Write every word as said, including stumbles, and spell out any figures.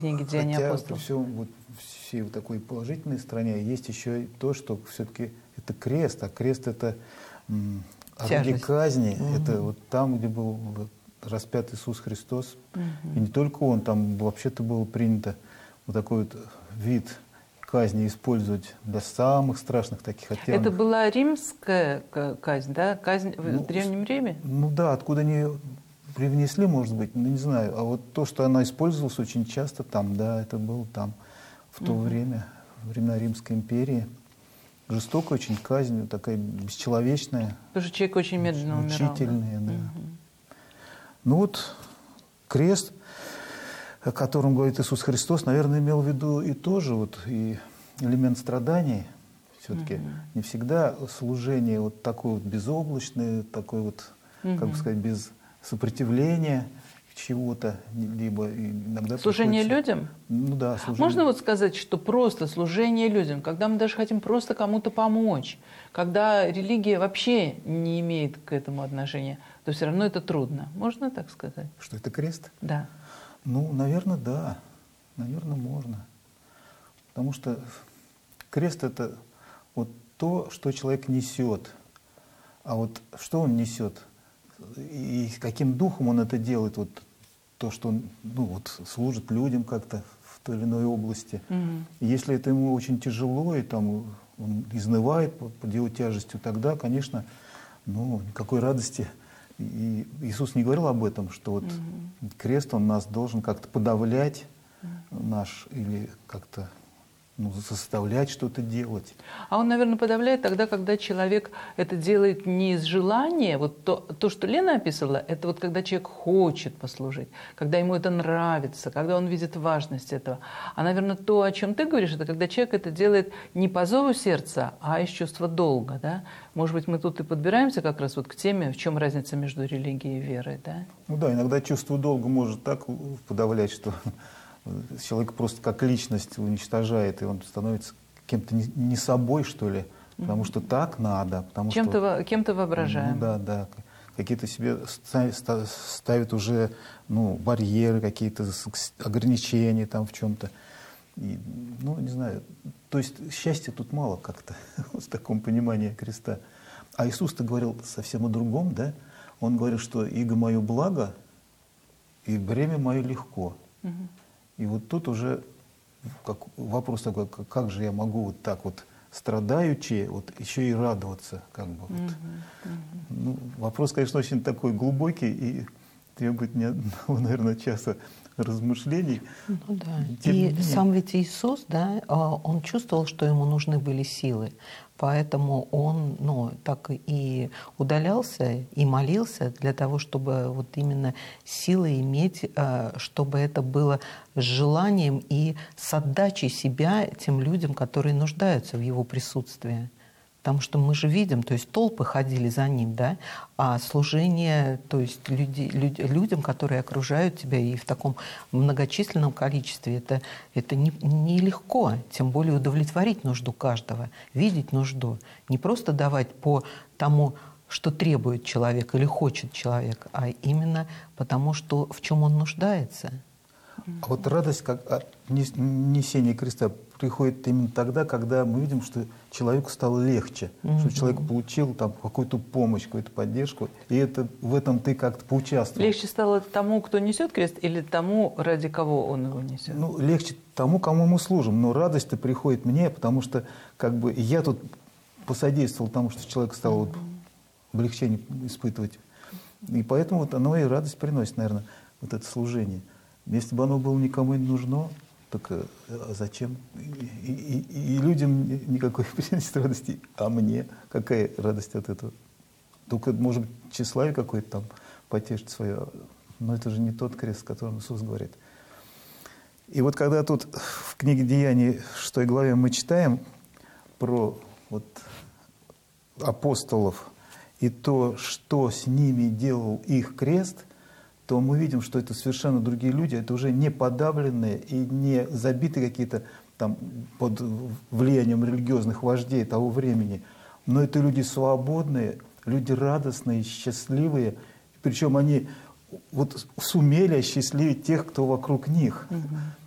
книги «Деяния Хотя апостолов». Все, вот, всей вот такой положительной стороне есть еще и то, что все-таки это крест, а крест это м, орудие казни, угу. Это вот там, где был вот, распят Иисус Христос, угу. И не только Он, там вообще-то было принято вот такой вот вид казни использовать для самых страшных таких оттенков. Это была римская казнь, да? Казнь в ну, Древнем Риме? Ну да, откуда они привнесли, может быть, ну не знаю. А вот то, что она использовалась очень часто там, да, это было там в то угу. время, во времена Римской империи. Жестокая очень казнь, такая бесчеловечная. Потому что человек очень медленно умирал. Мучительная, да. Да. Угу. Ну вот крест, о котором говорит Иисус Христос, наверное, имел в виду и тоже вот и элемент страданий. Все-таки угу. Не всегда служение вот такое вот безоблачное, такое вот, угу. как бы сказать, без сопротивления чего-то, либо иногда служение приходится... людям? Ну да, служение. Можно вот сказать, что просто служение людям, когда мы даже хотим просто кому-то помочь, когда религия вообще не имеет к этому отношения, то все равно это трудно. Можно так сказать? Что это крест? Да. Ну, наверное, да. Наверное, можно. Потому что крест — это вот то, что человек несет. А вот что он несет? И каким духом он это делает? Вот то, что он ну, вот, служит людям как-то в той или иной области. Mm-hmm. Если это ему очень тяжело, и там он изнывает под его тяжестью, тогда, конечно, ну, никакой радости. И Иисус не говорил об этом, что вот mm-hmm. крест, он нас должен как-то подавлять, mm-hmm. наш, или как-то ну, заставлять что-то делать. А он, наверное, подавляет тогда, когда человек это делает не из желания. Вот то, то, что Лена описывала, это вот когда человек хочет послужить, когда ему это нравится, когда он видит важность этого. А, наверное, то, о чем ты говоришь, это когда человек это делает не по зову сердца, а из чувства долга. Да? Может быть, мы тут и подбираемся как раз вот к теме, в чем разница между религией и верой. Да? Ну да, иногда чувство долга может так подавлять, что... Человек просто как личность уничтожает, и он становится кем-то не, не собой, что ли, потому mm-hmm. что так надо. Потому Чем-то, что, кем-то воображаем. Ну, да, да. Какие-то себе ставят уже ну, барьеры, какие-то ограничения там в чем-то. И, ну, не знаю. То есть счастья тут мало как-то, в таком понимании креста. А Иисус-то говорил совсем о другом, да? Он говорил, что иго мое благо, и бремя мое легко. Mm-hmm. И вот тут уже как, вопрос такой, как же я могу вот так вот страдаючи, вот еще и радоваться, как бы вот. Mm-hmm. Mm-hmm. Ну, вопрос, конечно, очень такой глубокий и требует не одного, наверное, часа размышлений. Ну да. И сам ведь Иисус, да, он чувствовал, что ему нужны были силы. Поэтому он ну, так и удалялся и молился для того, чтобы вот именно силы иметь, чтобы это было с желанием и с отдачей себя тем людям, которые нуждаются в его присутствии. Потому что мы же видим, то есть толпы ходили за ним, да, а служение, то есть люди, люди, людям, которые окружают тебя и в таком многочисленном количестве, это, это не, нелегко, тем более удовлетворить нужду каждого, видеть нужду, не просто давать по тому, что требует человек или хочет человек, а именно потому, что в чем он нуждается. А вот радость как от несения креста приходит именно тогда, когда мы видим, что человеку стало легче, mm-hmm. что человек получил там какую-то помощь, какую-то поддержку, и это, в этом ты как-то поучаствовал. Легче стало тому, кто несет крест, или тому, ради кого он его несет? Ну, легче тому, кому мы служим, но радость-то приходит мне, потому что как бы я тут посодействовал тому, что человек стал mm-hmm. вот, облегчение испытывать. И поэтому вот оно и радость приносит, наверное, вот это служение. Если бы оно было никому не нужно, так а зачем? И, и, и людям никакой приносит радости, а мне какая радость от этого? Только, может быть, тщеславие какое-то там потешить свое, но это же не тот крест, о котором Иисус говорит. И вот когда тут в книге «Деяний» в шестой главе мы читаем про вот апостолов и то, что с ними делал их крест, то мы видим, что это совершенно другие люди, это уже не подавленные и не забитые какие-то там под влиянием религиозных вождей того времени, но это люди свободные, люди радостные, счастливые, причем они вот сумели осчастливить тех, кто вокруг них. Mm-hmm.